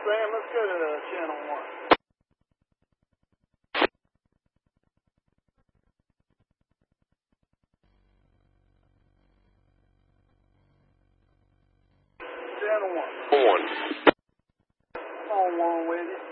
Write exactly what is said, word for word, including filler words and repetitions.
Sam, let's go to the channel one. Channel one. One. On one with you.